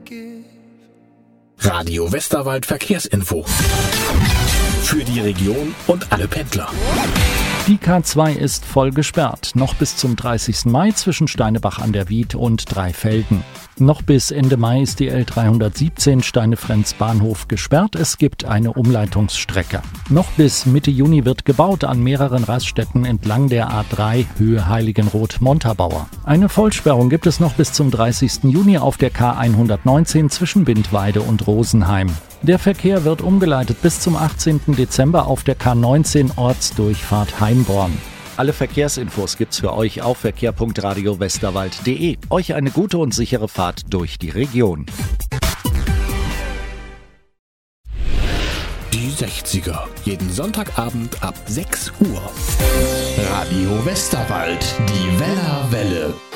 Radio Westerwald Verkehrsinfo. Für die Region und alle Pendler. Die K2 ist voll gesperrt, noch bis zum 30. Mai zwischen Steinebach an der Wied und Dreifelden. Noch bis Ende Mai ist die L317 Steinefrenz Bahnhof gesperrt. Es gibt eine Umleitungsstrecke. Noch bis Mitte Juni wird gebaut an mehreren Raststätten entlang der A3 Höhe Heiligenroth-Montabaur. Eine Vollsperrung gibt es noch bis zum 30. Juni auf der K119 zwischen Bindweide und Rosenheim. Der Verkehr wird umgeleitet bis zum 18. Dezember auf der K19 Ortsdurchfahrt Heimborn. Alle Verkehrsinfos gibt's für euch auf verkehr.radiowesterwald.de. Euch eine gute und sichere Fahrt durch die Region. Die 60er. Jeden Sonntagabend ab 6 Uhr. Radio Westerwald. Die Wellerwelle.